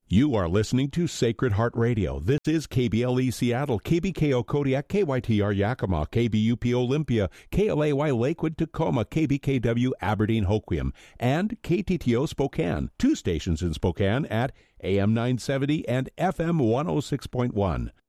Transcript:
You are listening to Sacred Heart Radio. This is KBLE Seattle, KBKO Kodiak, KYTR Yakima, KBUP Olympia, KLAY Lakewood, Tacoma, KBKW Aberdeen Hoquiam, and KTTO Spokane. 2 stations in Spokane at AM 970 and FM 106.1.